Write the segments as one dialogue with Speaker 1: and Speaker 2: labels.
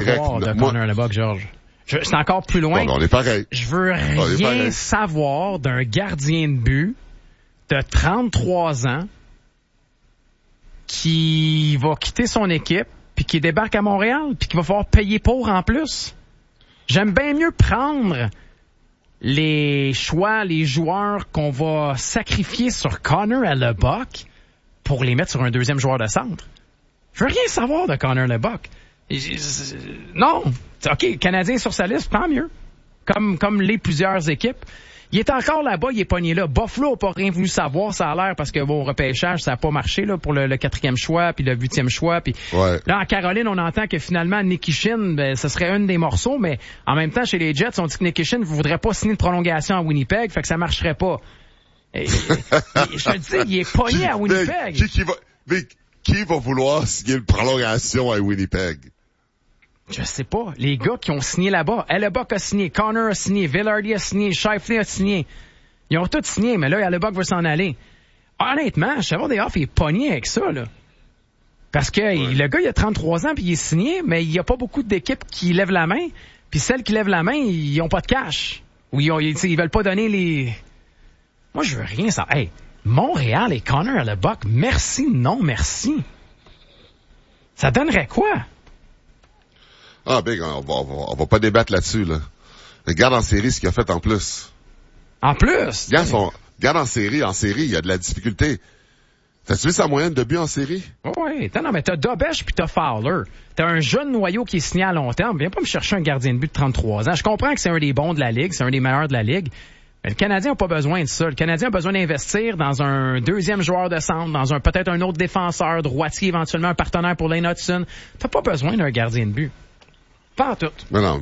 Speaker 1: savoir de Connor Leboeck, Georges. C'est encore plus loin.
Speaker 2: Bon, on est pareil.
Speaker 1: Je veux rien savoir d'un gardien de but de 33 ans qui va quitter son équipe puis qui débarque à Montréal puis qui va falloir payer pour en plus. J'aime bien mieux prendre les choix, les joueurs qu'on va sacrifier sur Connor Leboeck pour les mettre sur un deuxième joueur de centre. Je veux rien savoir de Connor Leboeck. Non. OK, Canadien sur sa liste, tant mieux. Comme les plusieurs équipes. Il est encore là-bas, il est pogné là. Buffalo n'a pas rien voulu savoir, ça a l'air, parce que bon, au repêchage, ça n'a pas marché là pour le 4e choix, puis le 8e choix. Puis là, en Caroline, on entend que finalement, Nikishin, ce serait un des morceaux, mais en même temps, chez les Jets, on dit que Nikishin ne voudrait pas signer de prolongation à Winnipeg, fait que ça marcherait pas. Et je te dis, il est pogné à Winnipeg.
Speaker 2: Qui va vouloir signer une prolongation à Winnipeg?
Speaker 1: Je sais pas. Les gars qui ont signé là-bas. Hellebuck a signé, Connor a signé, Vilardi a signé, Scheifele a signé. Ils ont tous signé, mais là, Hellebuck veut s'en aller. Honnêtement, Chavard des Off est pogné avec ça, là. Parce que le gars, il a 33 ans puis il est signé, mais il y a pas beaucoup d'équipes qui lèvent la main. Puis celles qui lèvent la main, ils ont pas de cash. Ou ils veulent pas donner les... Moi, je veux rien savoir. Hey, Montréal et Connor Hellebuck, merci, non merci. Ça donnerait quoi?
Speaker 2: Ah, Big, on va pas débattre là-dessus, là. Regarde en série ce qu'il a fait en plus.
Speaker 1: En plus?
Speaker 2: Regarde en série, il y a de la difficulté. T'as-tu vu sa moyenne de buts en série?
Speaker 1: Oui, non, mais t'as Dobesch puis t'as Fowler. T'as un jeune noyau qui est signé à long terme. Viens pas me chercher un gardien de but de 33 ans. Je comprends que c'est un des bons de la Ligue, c'est un des meilleurs de la Ligue. Mais le Canadien n'a pas besoin de ça. Le Canadien a besoin d'investir dans un deuxième joueur de centre, dans peut-être un autre défenseur, droitier, éventuellement un partenaire pour Lane Hudson. T'as pas besoin d'un gardien de but. Pas en tout.
Speaker 2: Mais non,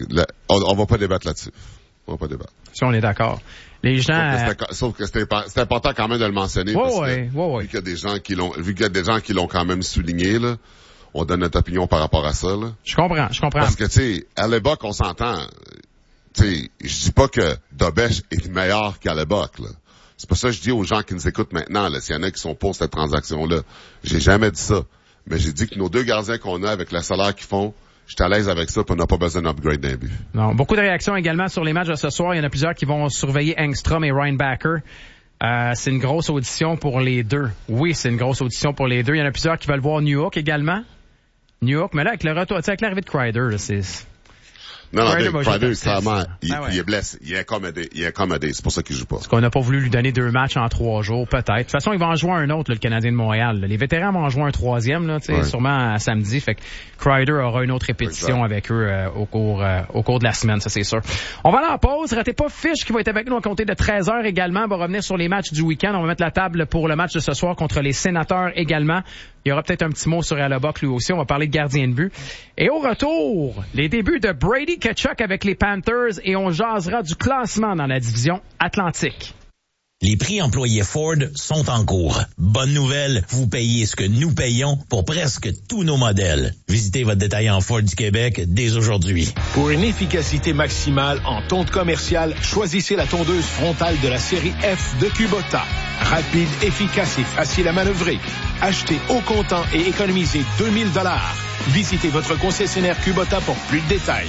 Speaker 2: on va pas débattre là-dessus. On va pas débattre.
Speaker 1: Si on est d'accord. Les gens...
Speaker 2: Sauf que c'est important quand même de le mentionner. Vu qu'il y a des gens qui l'ont quand même souligné, là, on donne notre opinion par rapport à ça, là.
Speaker 1: Je comprends.
Speaker 2: Parce que, tu sais, à Hellebuck, on s'entend. Tu sais, je dis pas que Dobesch est meilleur qu'Hellebuck, là. C'est pas ça que je dis aux gens qui nous écoutent maintenant, là. S'il y en a qui sont pour cette transaction-là. J'ai jamais dit ça. Mais j'ai dit que nos deux gardiens qu'on a avec le salaire qu'ils font, j'étais à l'aise avec ça, puis on n'a pas besoin d'upgrade d'un but.
Speaker 1: Non, beaucoup de réactions également sur les matchs de ce soir. Il y en a plusieurs qui vont surveiller Engstrom et Reinbacher. C'est une grosse audition pour les deux. Oui, c'est une grosse audition pour les deux. Il y en a plusieurs qui veulent voir New York également. New York, mais là, avec le retour, avec l'arrivée de Kreider, là, c'est...
Speaker 2: Non, Kreider, clairement, il est blessé. Il est accommodé. C'est pour ça qu'il joue pas.
Speaker 1: Parce qu'on n'a pas voulu lui donner 2 matchs en 3 jours, peut-être. De toute façon, il va en jouer un autre, là, le Canadien de Montréal. Là. Les vétérans vont en jouer un 3e, là, sûrement à samedi. Fait que Kreider aura une autre répétition avec eux au cours de la semaine, ça c'est sûr. On va aller en pause. Ratez pas Fish qui va être avec nous à compter de 13h également. On va revenir sur les matchs du week-end. On va mettre la table pour le match de ce soir contre les Sénateurs également. Il y aura peut-être un petit mot sur Hellebuck lui aussi. On va parler de gardien de but. Et au retour, les débuts de Brady Tkachuk avec les Panthers et on jasera du classement dans la division Atlantique.
Speaker 3: Les prix employés Ford sont en cours. Bonne nouvelle, vous payez ce que nous payons pour presque tous nos modèles. Visitez votre détaillant Ford du Québec dès aujourd'hui.
Speaker 4: Pour une efficacité maximale en tonte commerciale, choisissez la tondeuse frontale de la série F de Kubota. Rapide, efficace et facile à manœuvrer. Achetez au comptant et économisez 2000 $. Visitez votre concessionnaire Kubota pour plus de détails.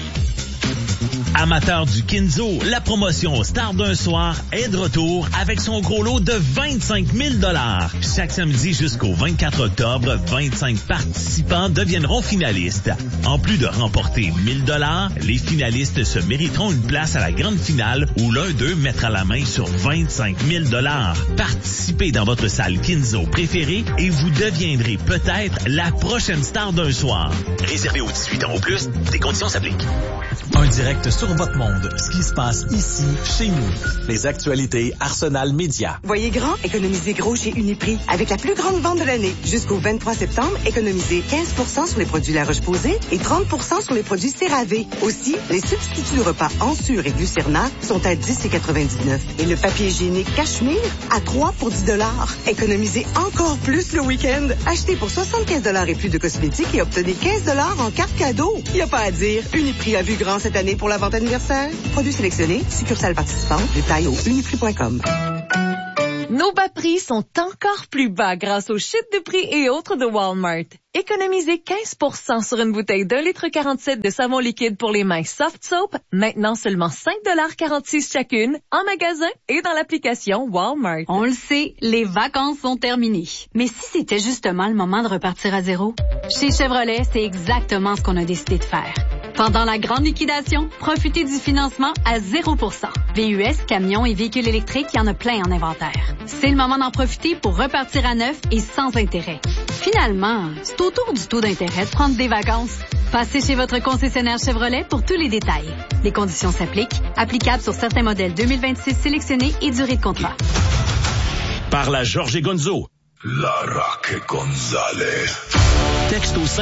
Speaker 3: Amateurs du Kinzo, la promotion Star d'un soir est de retour avec son gros lot de 25 000 $. Chaque samedi jusqu'au 24 octobre, 25 participants deviendront finalistes. En plus de remporter 1 000 $, les finalistes se mériteront une place à la grande finale où l'un d'eux mettra la main sur 25 000 $. Participez dans votre salle Kinzo préférée et vous deviendrez peut-être la prochaine star d'un soir. Réservé aux 18 ans ou plus, des conditions s'appliquent.
Speaker 5: Un direct sur votre monde. Ce qui se passe ici, chez nous. Les actualités Arsenal Média.
Speaker 6: Voyez grand, économisez gros chez Uniprix. Avec la plus grande vente de l'année. Jusqu'au 23 septembre, économisez 15% sur les produits La Roche-Posay et 30% sur les produits CeraVe. Aussi, les substituts de repas Ensure et Glucerna sont à 10,99 $. Et le papier hygiénique Cachemire à 3 pour 10 $. Économisez encore plus le week-end. Achetez pour 75 $ et plus de cosmétiques et obtenez 15 $ en carte cadeau. Y a pas à dire. Uniprix a vu grand cette année pour la vente anniversaire. Produits sélectionnés, succursales participantes, détails au uniprix.com.
Speaker 7: Nos bas prix sont encore plus bas grâce aux chutes de prix et autres de Walmart. Économisez 15% sur une bouteille d'1,47 litre de savon liquide pour les mains Soft Soap, maintenant seulement 5,46$ chacune, en magasin et dans l'application Walmart.
Speaker 8: On le sait, les vacances sont terminées. Mais si c'était justement le moment de repartir à zéro? Chez Chevrolet, c'est exactement ce qu'on a décidé de faire. Pendant la grande liquidation, profitez du financement à 0%. VUS, camions et véhicules électriques, il y en a plein en inventaire. C'est le moment d'en profiter pour repartir à neuf et sans intérêt. Finalement, c'est autour du taux d'intérêt de prendre des vacances. Passez chez votre concessionnaire Chevrolet pour tous les détails. Les conditions s'appliquent. Applicables sur certains modèles 2026 sélectionnés et durée de contrat.
Speaker 3: Par la Jorge Gonzo.
Speaker 9: La Roque Gonzalez.
Speaker 3: Texte au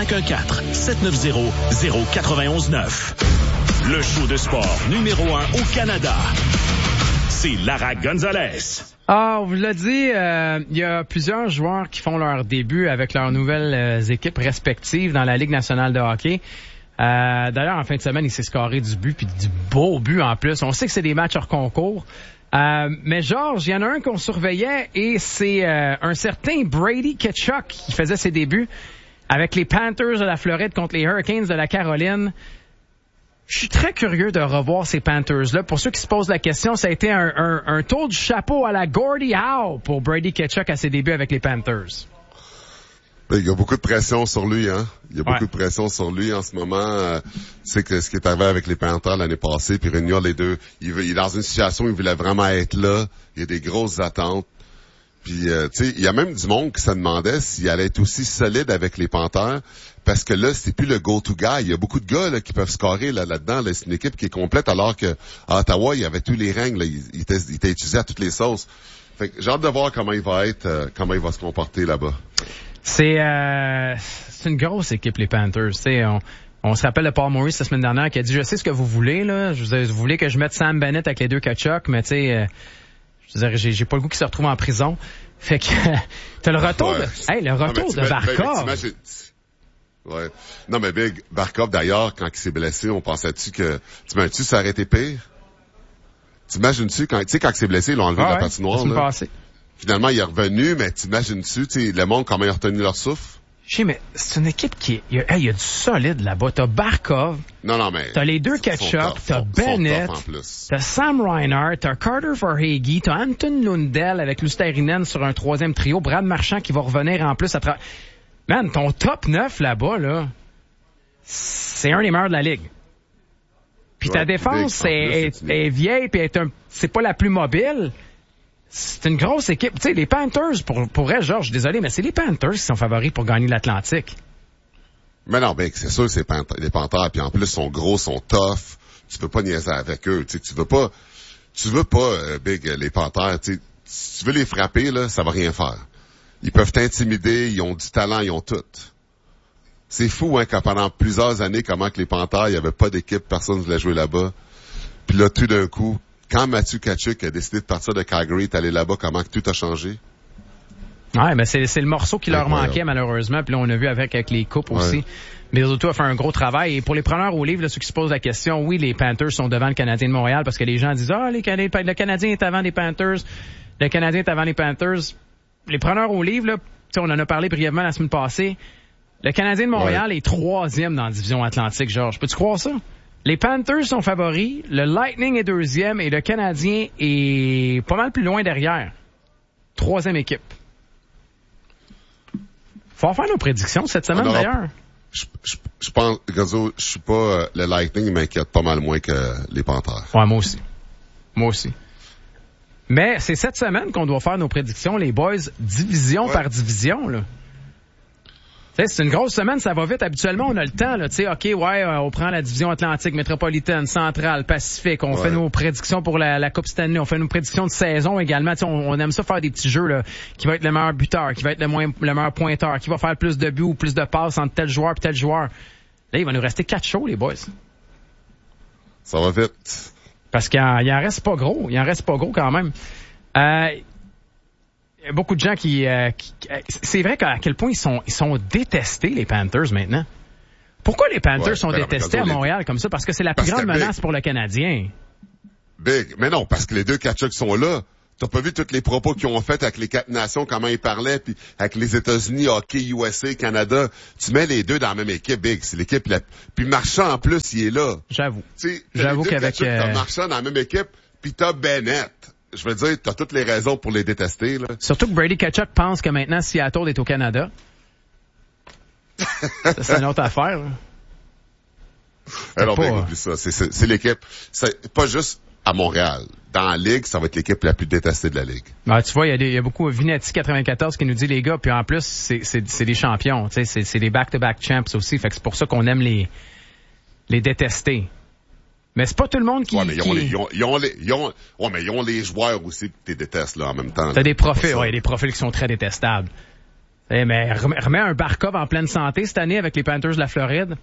Speaker 3: 514-790-0919. Le show de sport numéro 1 au Canada. C'est Lara Gonzalez.
Speaker 1: Ah, on vous l'a dit, il y a plusieurs joueurs qui font leur début avec leurs nouvelles équipes respectives dans la Ligue nationale de hockey. D'ailleurs, en fin de semaine, il s'est scoré du but, puis du beau but en plus. On sait que c'est des matchs hors concours. Mais Georges, il y en a un qu'on surveillait et c'est un certain Brady Tkachuk qui faisait ses débuts avec les Panthers de la Floride contre les Hurricanes de la Caroline. Je suis très curieux de revoir ces Panthers-là. Pour ceux qui se posent la question, ça a été un tour du chapeau à la Gordie Howe pour Brady Tkachuk à ses débuts avec les Panthers.
Speaker 2: Il y a beaucoup de pression sur lui, hein. Il y a beaucoup de pression sur lui en ce moment. C'est que ce qui est arrivé avec les Panthers l'année passée, puis réunir les deux. Il est dans une situation où il voulait vraiment être là. Il y a des grosses attentes. Puis, tu sais, il y a même du monde qui se demandait s'il allait être aussi solide avec les Panthers, parce que là, c'est plus le go-to guy. Il y a beaucoup de gars là, qui peuvent scorer là-dedans. Là, c'est une équipe qui est complète, alors que à Ottawa, il y avait tous les règles. Là, il était utilisé à toutes les sauces. Fait que j'ai hâte de voir comment il va être, comment il va se comporter là-bas.
Speaker 1: C'est une grosse équipe, les Panthers. Tu sais, on se rappelle de Paul Maurice la semaine dernière qui a dit, je sais ce que vous voulez, là. Vous voulez que je mette Sam Bennett avec les deux Tkachuk, mais tu sais, je veux dire, j'ai pas le goût qu'il se retrouve en prison. Fait que, t'as le retour de Barkov.
Speaker 2: Ouais. Non, mais Big, Barkov, d'ailleurs, quand il s'est blessé, on pensait-tu que, t'imagines-tu, ça aurait été pire? T'imagines-tu, quand il s'est blessé, ils l'ont enlevé de la patinoire, là. Finalement, il est revenu, mais t'imagines-tu, le monde, comment ils ont retenu leur souffle?
Speaker 1: Je sais, mais c'est une équipe qui il y a du solide là-bas. T'as Barkov.
Speaker 2: Non, mais.
Speaker 1: T'as les deux Tkachuk, t'as Bennett, t'as Sam Reinhart, t'as Carter Verhaeghe, t'as Anton Lundell avec Lusterinen sur un troisième trio, Brad Marchand qui va revenir en plus à Man, ton top 9 là-bas, là, c'est un des meilleurs de la Ligue. Puis ta défense est vieille, puis c'est pas la plus mobile. C'est une grosse équipe. Tu sais, les Panthers, pour elle, Georges, désolé, mais c'est les Panthers qui sont favoris pour gagner l'Atlantique.
Speaker 2: Mais non, ben, c'est sûr, c'est les Panthers, puis en plus, ils sont gros, sont tough. Tu peux pas niaiser avec eux. Tu sais, tu veux pas, Big, les Panthers, tu sais, si tu veux les frapper, là, ça va rien faire. Ils peuvent t'intimider, ils ont du talent, ils ont tout. C'est fou, hein, quand pendant plusieurs années, comment que les Panthers, il y avait pas d'équipe, personne ne voulait jouer là-bas. Puis là, tout d'un coup, quand Matthew Tkachuk a décidé de partir de Calgary, t'es allé là-bas, comment que tout a changé?
Speaker 1: Ouais, mais c'est le morceau qui leur manquait, malheureusement. Puis là, on a vu avec les coupes aussi. Mais les autos a fait un gros travail. Et pour les preneurs au livre, là, ceux qui se posent la question, oui, les Panthers sont devant le Canadien de Montréal parce que les gens disent, le Canadien est avant les Panthers. Le Canadien est avant les Panthers. Les preneurs au livre, là, on en a parlé brièvement la semaine passée. Le Canadien de Montréal est 3e dans la division Atlantique, Georges. Peux-tu croire ça? Les Panthers sont favoris, le Lightning est 2e et le Canadien est pas mal plus loin derrière. 3e équipe. Faut faire nos prédictions cette semaine, d'ailleurs.
Speaker 2: Je pense, Gazo, je suis pas, le Lightning m'inquiète pas mal moins que les Panthers.
Speaker 1: Ouais, moi aussi. Mais c'est cette semaine qu'on doit faire nos prédictions, les boys, division par division, là. T'sais, c'est une grosse semaine, ça va vite. Habituellement, on a le temps, là. Tu sais, OK, on prend la division Atlantique, métropolitaine, centrale, Pacifique. On fait nos prédictions pour la Coupe Stanley. On fait nos prédictions de saison également. T'sais, on aime ça faire des petits jeux, là. Qui va être le meilleur buteur, qui va être le meilleur pointeur, qui va faire plus de buts ou plus de passes entre tel joueur et tel joueur. Là, il va nous rester 4 shows, les boys.
Speaker 2: Ça va vite.
Speaker 1: Parce qu'il en reste pas gros. Il en reste pas gros quand même. Il y a beaucoup de gens qui c'est vrai à quel point ils sont détestés, les Panthers, maintenant. Pourquoi les Panthers sont détestés à Montréal comme ça? Parce que c'est la plus grande menace pour le Canadien.
Speaker 2: Big. Mais non, parce que les deux Tkachuk sont là. T'as pas vu tous les propos qu'ils ont fait avec les 4 nations, comment ils parlaient, puis avec les États-Unis, hockey, USA, Canada. Tu mets les deux dans la même équipe, Big. C'est l'équipe puis Marchand, en plus, il est là.
Speaker 1: J'avoue.
Speaker 2: J'avoue qu'avec... T'as Marchand dans la même équipe, puis t'as Bennett. Je veux dire, t'as toutes les raisons pour les détester, là.
Speaker 1: Surtout que Brady Tkachuk pense que maintenant Seattle est au Canada. Ça, c'est une autre affaire, là.
Speaker 2: Alors, ben, oublie ça. C'est l'équipe. C'est pas juste à Montréal. Dans la Ligue, ça va être l'équipe la plus détestée de la Ligue.
Speaker 1: Ah, tu vois, il y a beaucoup Vinetti 94 qui nous dit, les gars, puis en plus, c'est des champions. Tu sais, c'est des back-to-back champs aussi. Fait que c'est pour ça qu'on aime les détester. Mais c'est pas tout le monde qui...
Speaker 2: Ouais, mais ils ont les joueurs aussi que tu détestes, là, en même temps.
Speaker 1: T'as des profils, des profils qui sont très détestables. Mais remets un Barkov en pleine santé cette année avec les Panthers de la Floride.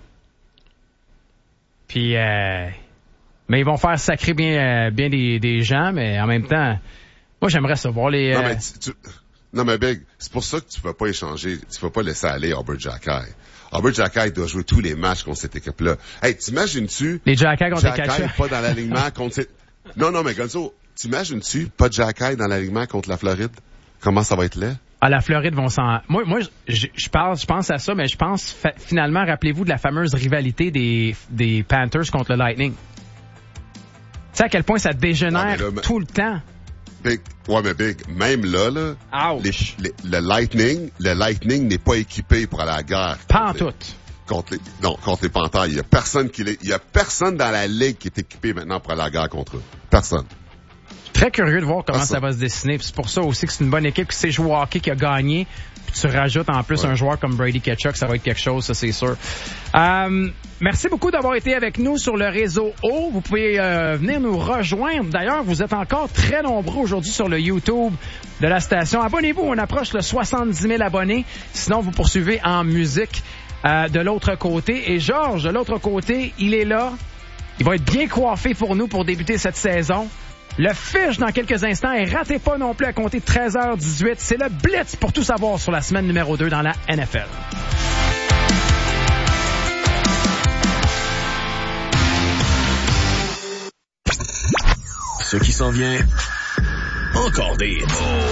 Speaker 1: Puis, mais ils vont faire sacrer bien des gens, mais en même temps, moi, j'aimerais savoir les...
Speaker 2: Non, mais Big, c'est pour ça que tu peux pas échanger, tu peux pas laisser aller Albert Xhekaj. Albert Xhekaj doit jouer tous les matchs contre cette équipe-là. Hey, t'imagines-tu?
Speaker 1: Les Xhekaj contre les
Speaker 2: Xhekaj pas dans l'alignement contre Non, mais Gonzo, t'imagines-tu pas de Xhekaj dans l'alignement contre la Floride? Comment ça va être laid?
Speaker 1: Ah, la Floride vont s'en... Moi, je pense à ça, mais je pense finalement, rappelez-vous de la fameuse rivalité des Panthers contre le Lightning. Tu sais à quel point ça dégénère tout le temps.
Speaker 2: Big, mais Big, même là, le Lightning n'est pas équipé pour aller à la guerre.
Speaker 1: Pas en tout.
Speaker 2: Contre les Panthers. Il y a personne dans la Ligue qui est équipé maintenant pour aller à la guerre contre eux. Personne.
Speaker 1: Très curieux de voir comment ça va se dessiner. Puis c'est pour ça aussi que c'est une bonne équipe qui sait jouer au hockey, qui a gagné. Puis tu rajoutes en plus un joueur comme Brady Tkachuk, ça va être quelque chose, ça c'est sûr. Merci beaucoup d'avoir été avec nous sur le réseau O. Vous pouvez venir nous rejoindre. D'ailleurs, vous êtes encore très nombreux aujourd'hui sur le YouTube de la station. Abonnez-vous, on approche le 70 000 abonnés. Sinon, vous poursuivez en musique de l'autre côté. Et Georges, de l'autre côté, il est là. Il va être bien coiffé pour nous pour débuter cette saison. Le fiche dans quelques instants et ratez pas non plus à compter de 13h18. C'est le Blitz pour tout savoir sur la semaine numéro 2 dans la NFL.
Speaker 3: Ce qui s'en vient, encore des